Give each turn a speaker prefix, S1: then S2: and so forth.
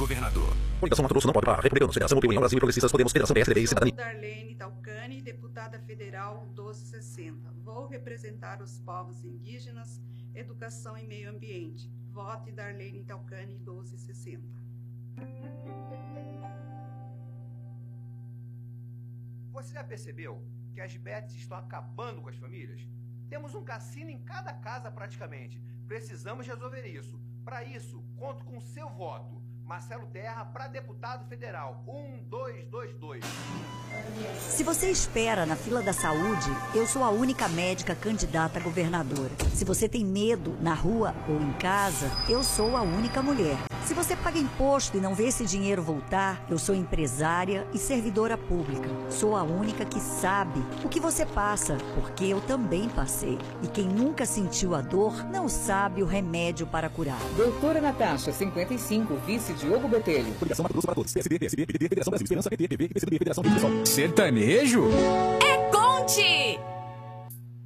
S1: governador.
S2: Coligação Mato Grosso não pode parar. Republicanos, Federação União Brasil e Progressistas, Podemos, Federação PSDB e Cidadania.
S3: Darlene Talcani, deputada federal 1260. Vou representar os povos indígenas, educação e meio ambiente. Vote Darlene Talcani 1260.
S4: Você já percebeu que as bets estão acabando com as famílias? Temos um cassino em cada casa praticamente. Precisamos resolver isso. Para isso, conto com seu voto. Marcelo Terra para deputado federal 1222.
S5: Se você espera na fila da saúde, eu sou a única médica candidata a governadora. Se você tem medo na rua ou em casa, eu sou a única mulher. Se você paga imposto e não vê esse dinheiro voltar, eu sou empresária e servidora pública. Sou a única que sabe o que você passa, porque eu também passei. E quem nunca sentiu a dor não sabe o remédio para curar.
S6: Doutora Natasha, 55, vice Diogo Betelho.
S2: Coligação Mato Grosso para todos. PSB, PSB, PDT, Federação Brasil, Esperança, PT, PV, PCdoB, Federação de Educação.
S1: Sertanejo?
S7: É Conte!